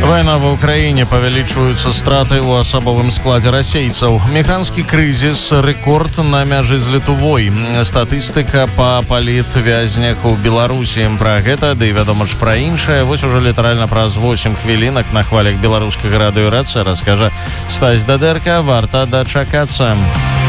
Война в Украине, павялічваюцца страты ў асабовым складзе расейцаў. Мігранцкі крызіс, рэкорд на мяжы з Літувой. Статыстыка па палітвязнях у Беларусі. Пра гэта, ды вядома ж пра іншае, вось ужо літаральна праз 8 хвілінак на хвалях беларускага радыё РАЦ раскажа Стась Дадэрка. Варта дачакацца.